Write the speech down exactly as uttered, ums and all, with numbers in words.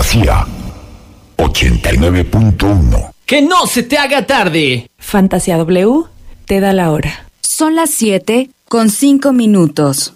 Fantasía ochenta y nueve punto uno. ¡Que no se te haga tarde! Fantasía W te da la hora. Son las siete con cinco minutos.